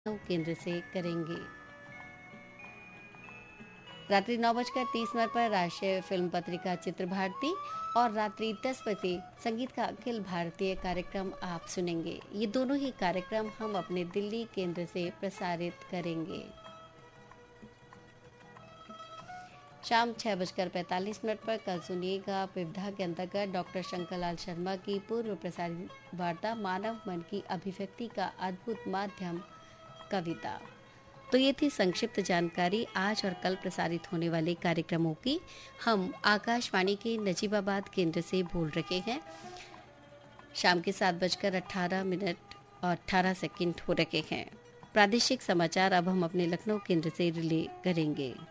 केंद्र से करेंगे। रात्रि 9:30 पर राष्ट्रीय फिल्म पत्रिका चित्र भारती और रात्रि 10 बजे संगीत का अखिल भारतीय कार्यक्रम आप सुनेंगे। ये दोनों ही कार्यक्रम हम अपने दिल्ली केंद्र से प्रसारित करेंगे। शाम 6:45 पर कल सुनिएगा विविधा के अंतर्गत डॉक्टर शंकरलाल शर्मा की पूर्व प्रसारित वार्ता मानव मन की अभिव्यक्ति का अद्भुत माध्यम कविता। तो ये थी संक्षिप्त जानकारी आज और कल प्रसारित होने वाले कार्यक्रमों की। हम आकाशवाणी के नजीबाबाद केंद्र से बोल रहे हैं। शाम के 7:18 और 18 सेकंड हो रहे हैं। प्रादेशिक समाचार अब हम अपने लखनऊ केंद्र से रिले करेंगे।